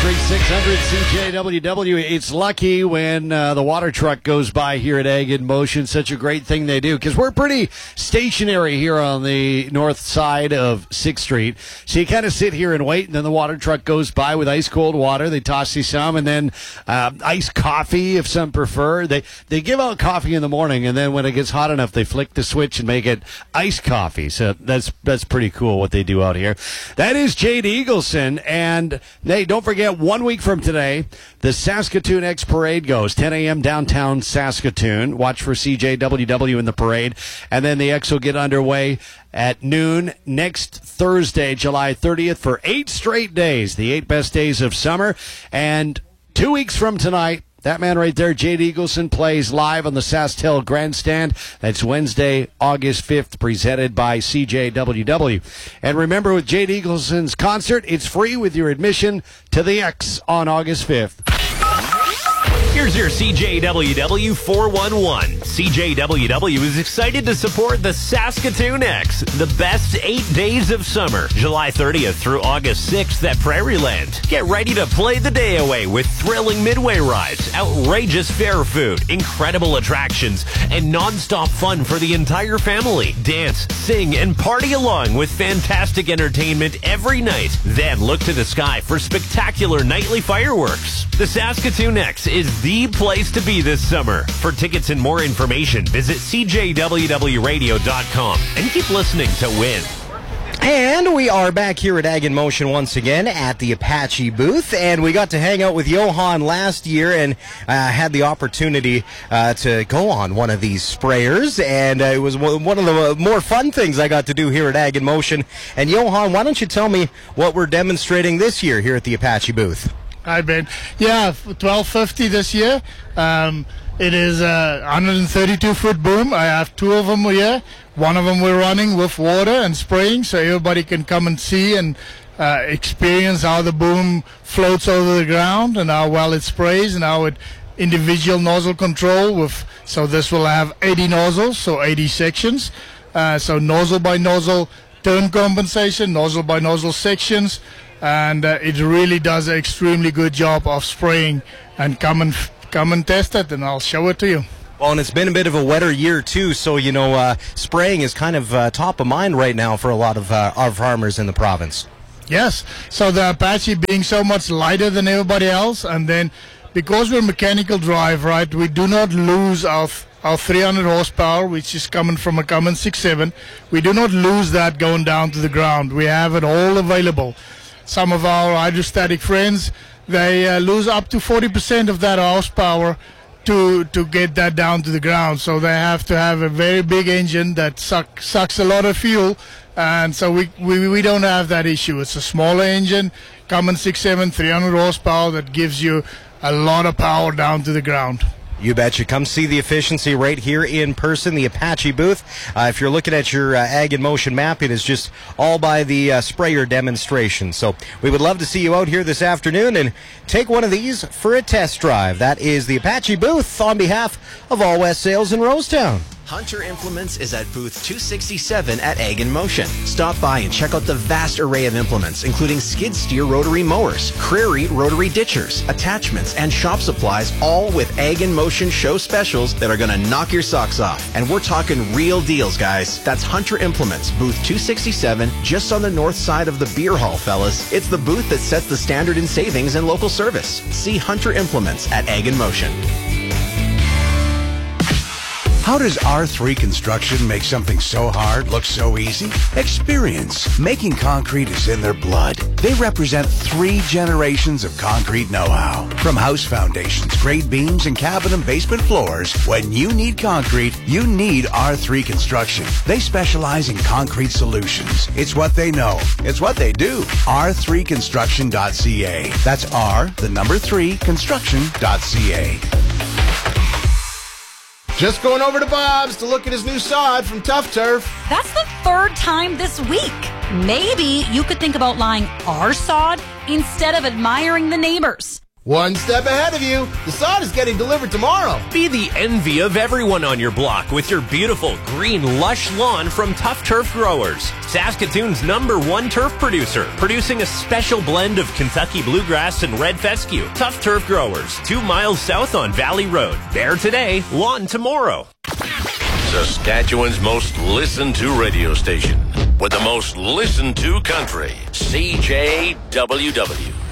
1-833-600 CJWW. It's lucky when the water truck goes by here at Ag in Motion. Such a great thing they do because we're pretty stationary here on the north side of 6th Street. So you kind of sit here and wait, and then the water truck goes by with ice cold water. They toss you some, and then iced coffee if some prefer. They give out coffee in the morning, and then when it gets hot enough, they flick the switch and make it iced coffee. So that's pretty cool what they do out here. That is Jade Eagleson, and hey, don't forget, 1 week from today, the Saskatoon X Parade goes, 10 a.m. downtown Saskatoon. Watch for CJWW in the parade. And then the X will get underway at noon next Thursday, July 30th, for 8 straight days, the 8 best days of summer. And 2 weeks from tonight, that man right there, Jade Eagleson, plays live on the SaskTel Grandstand. That's Wednesday, August 5th, presented by CJWW. And remember, with Jade Eagleson's concert, it's free with your admission to the X on August 5th. Here's your CJWW 411. CJWW is excited to support the Saskatoon X, the best 8 days of summer, July 30th through August 6th at Prairieland. Get ready to play the day away with thrilling midway rides, outrageous fair food, incredible attractions, and nonstop fun for the entire family. Dance, sing, and party along with fantastic entertainment every night. Then look to the sky for spectacular nightly fireworks. The Saskatoon X is the place to be this summer. For tickets and more information, visit CJWWRadio.com and keep listening to win. And we are back here at Ag in Motion once again at the Apache booth, and we got to hang out with Johan last year and had the opportunity to go on one of these sprayers, and it was one of the more fun things I got to do here at Ag in Motion. And Johan, why don't you tell me what we're demonstrating this year here at the Apache booth? Hi, Ben. Yeah, 1250 this year. It is a 132-foot boom. I have 2 of them here. One of them we're running with water and spraying, so everybody can come and see and experience how the boom floats over the ground and how well it sprays and how it individual nozzle control. So this will have 80 nozzles, so 80 sections. So nozzle by nozzle turn compensation, nozzle by nozzle sections. And it really does an extremely good job of spraying. And come and test it, and I'll show it to you. Well, and it's been a bit of a wetter year, too, so, spraying is kind of top of mind right now for a lot of our farmers in the province. Yes, so the Apache being so much lighter than everybody else, and then because we're mechanical drive, right, we do not lose our 300 horsepower, which is coming from a Cummins 6.7. We do not lose that going down to the ground. We have it all available. Some of our hydrostatic friends, they lose up to 40% of that horsepower to get that down to the ground. So they have to have a very big engine that sucks a lot of fuel. And so we don't have that issue. It's a smaller engine, Cummins 6.7, 300 horsepower that gives you a lot of power down to the ground. You betcha. Come see the efficiency right here in person, the Apache booth. If you're looking at your Ag in Motion map, it is just all by the sprayer demonstration. So we would love to see you out here this afternoon and take one of these for a test drive. That is the Apache booth on behalf of All West Sales in Rosetown. Hunter Implements is at booth 267 at Ag in Motion. Stop by and check out the vast array of implements, including skid steer rotary mowers, Prairie rotary ditchers, attachments, and shop supplies, all with Ag in Motion show specials that are going to knock your socks off. And we're talking real deals, guys. That's Hunter Implements, booth 267, just on the north side of the beer hall, fellas. It's the booth that sets the standard in savings and local service. See Hunter Implements at Ag in Motion. How does R3 Construction make something so hard look so easy? Experience. Making concrete is in their blood. They represent 3 generations of concrete know-how. From house foundations, grade beams, and cabin and basement floors, when you need concrete, you need R3 Construction. They specialize in concrete solutions. It's what they know. It's what they do. R3construction.ca. That's R3 construction.ca. Just going over to Bob's to look at his new sod from Tough Turf. That's the 3rd time this week. Maybe you could think about buying our sod instead of admiring the neighbors. One step ahead of you. The sod is getting delivered tomorrow. Be the envy of everyone on your block with your beautiful green lush lawn from Tough Turf Growers. Saskatoon's #1 turf producer, producing a special blend of Kentucky bluegrass and red fescue. Tough Turf Growers, 2 miles south on Valley Road. Bare today, lawn tomorrow. Saskatchewan's most listened to radio station with the most listened to country, CJWW.